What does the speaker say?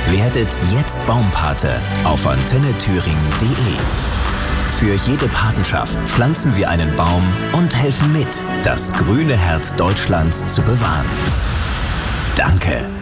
Werdet jetzt Baumpate auf antennethüringen.de. Für jede Patenschaft pflanzen wir einen Baum und helfen mit, das grüne Herz Deutschlands zu bewahren. Danke.